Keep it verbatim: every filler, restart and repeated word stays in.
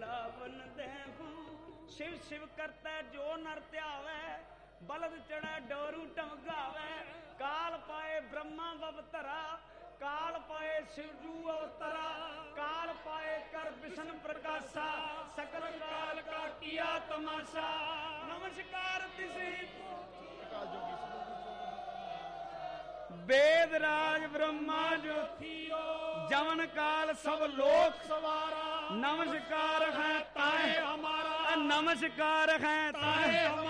बुलावन देहूं शिव शिव करता जो नर त्यावे बलद चढ़ा डोरू टमगावे काल पाए ब्रह्मा बवतरा काल पाए शिवजू अवतरा काल पाए कर विष्णु प्रकाशा सकल काल का किया तमाशा नमस्कार तिसे वेद राज ब्रह्मा ज्योतियो जवन काल सब लोक सवारा नमस्कार है ताहे हमारा नमस्कार है ताहे हमारा